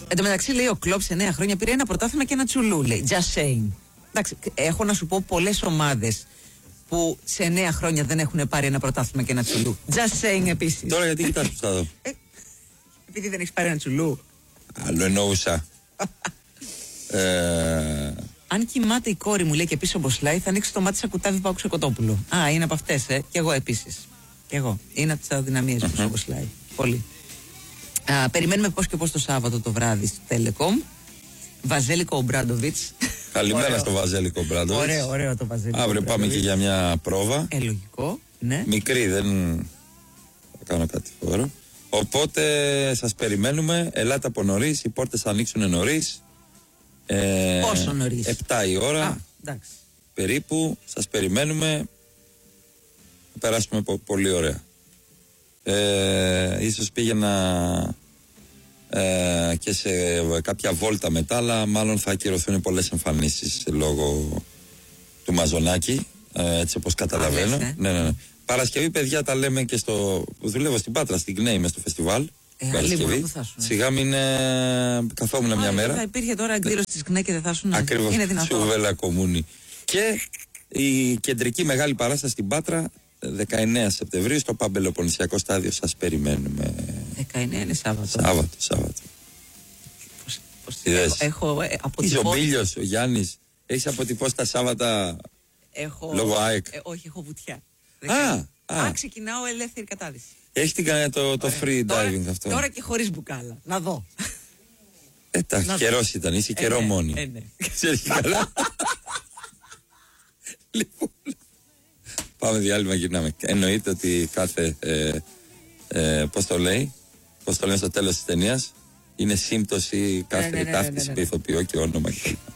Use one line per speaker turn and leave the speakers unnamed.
Εν τω μεταξύ, λέει ο Κλοπ σε 9 χρόνια πήρε ένα πρωτάθλημα και ένα τσουλού. Λέει just saying. Εντάξει, έχω να σου πω πολλές ομάδες που σε 9 χρόνια δεν έχουν πάρει ένα πρωτάθλημα και ένα τσουλού. Just saying επίσης.
Τώρα γιατί κοιτάς που θα δω.
Επειδή δεν έχεις πάρει ένα τσουλού.
Άλλο εννοούσα.
Αν κοιμάται η κόρη μου, λέει, και πίσω μποσλάει, θα ανοίξει το μάτι σαν κουτάβι Παύκου Κοτόπουλο. Α, είναι από αυτές, Κι εγώ επίσης. Κι εγώ. Είναι από τις αδυναμίες που πίσω μποσλάει. Πολύ. Περιμένουμε πώς και πώς το Σάββατο το βράδυ στο Telecom. Βαζέλικο Ομπράντοβιτς.
Καλημέρα στο Βαζέλικο Ομπράντοβιτς.
Ωραίο το Βαζέλικο.
Αύριο πάμε και για μια πρόβα.
Λογικό. Ναι.
Μικρή, δεν θα κάνω κάτι φορό. Οπότε σας περιμένουμε. Ελάτε από νωρίς. Οι πόρτες θα ανοίξουν νωρίς.
Πόσο νωρίς?
7 η ώρα.
Εντάξει.
Περίπου. Σας περιμένουμε. Θα περάσουμε πολύ ωραία. Ίσως πήγαινα και σε κάποια βόλτα μετά, αλλά μάλλον θα ακυρωθούν πολλές εμφανίσεις λόγω του Μαζονάκη, έτσι όπως καταλαβαίνω. Ναι. Παρασκευή, παιδιά, τα λέμε και δουλεύω στην Πάτρα, στην ΚΝΕΗ, μες στο φεστιβάλ. Παρασκευή. Σιγά μην καθόμουν μια μέρα.
Θα υπήρχε τώρα εκδήλωση της ΚΝΕ και δεν θα ήσουν.
Ακριβώς,
είναι δυνατό.
Σουβέλα Κομμούνη. Και η κεντρική μεγάλη παράσταση στην Πάτρα 19 Σεπτεμβρίου στο Παμπελοποννησιακό στάδιο. Σας περιμένουμε.
19 είναι Σάββατο.
Σάββατο.
Έχω
αποτυπώσει. Είσαι ο Μπίλιος, ο Γιάννης. Έχεις αποτυπώσει τα Σάββατα λόγω ΑΕΚ?
Όχι, έχω βουτιά. Ξεκινάω ελεύθερη κατάδυση.
Έχεις το free diving αυτό?
Τώρα και χωρίς μπουκάλα. Να δω.
Καιρός ήταν, είσαι καιρό μόνη.
Ναι.
Ξέρεις καλά. Λοιπόν, πάμε διάλειμμα, γυρνάμε. Εννοείται ότι κάθε πώς το λένε στο τέλος της ταινίας, είναι σύμπτωση κάθε ταύτιση, ηθοποιό και όνομα.